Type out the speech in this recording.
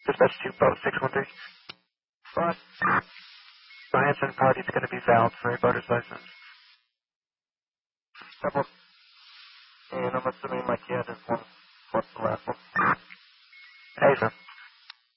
Dispatch to boat 613. But my answer and party is going to be valid for a boater's license. Couple. And I'm assuming my kid is one. What's the last one?